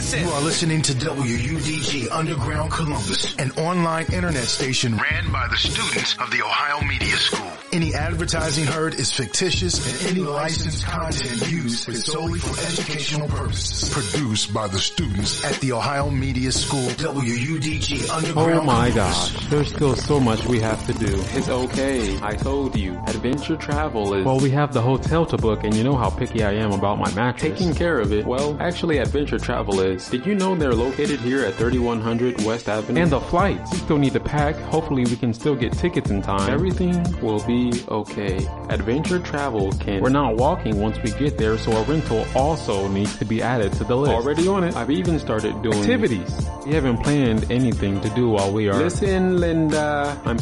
Listen. You are listening to WUDG Underground Columbus, an online internet station ran by the students of the Ohio Media School. Any advertising heard is fictitious and any licensed content used is solely for educational purposes. Produced by the students at the Ohio Media School, WUDG Underground Oh my Columbus. gosh, there's still so much we have to do. It's okay. I told you. Adventure travel is... Well, we have the hotel to book, and you know how picky I am about my mattress. Taking care of it. Well, actually, Adventure Travel is. Did you know they're located here at 3100 West Avenue? And the flights. We still need to pack. Hopefully we can still get tickets in time. Everything will be okay. Adventure Travel can... We're not walking once we get there, so a rental also needs to be added to the list. Already on it. I've even started doing... activities. We haven't planned anything to do while we are... Listen, Linda. I'm